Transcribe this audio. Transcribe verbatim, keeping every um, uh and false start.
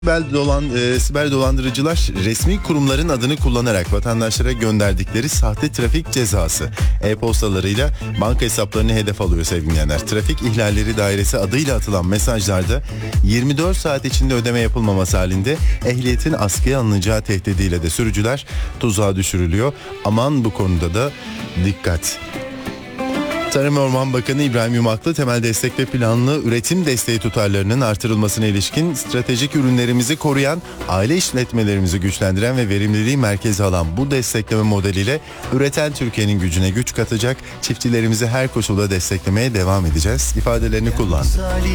Siber, dolan, e, siber dolandırıcılar resmi kurumların adını kullanarak vatandaşlara gönderdikleri sahte trafik cezası e-postalarıyla banka hesaplarını hedef alıyor sevgili dinleyenler. Trafik ihlalleri dairesi adıyla atılan mesajlarda yirmi dört saat içinde ödeme yapılmaması halinde ehliyetin askıya alınacağı tehdidiyle de sürücüler tuzağa düşürülüyor. Aman bu konuda da dikkat. Tarım ve Orman Bakanı İbrahim Yumaklı temel destek ve planlı üretim desteği tutarlarının artırılmasına ilişkin stratejik ürünlerimizi koruyan, aile işletmelerimizi güçlendiren ve verimliliği merkeze alan bu destekleme modeliyle üreten Türkiye'nin gücüne güç katacak, çiftçilerimizi her koşulda desteklemeye devam edeceğiz ifadelerini kullandı.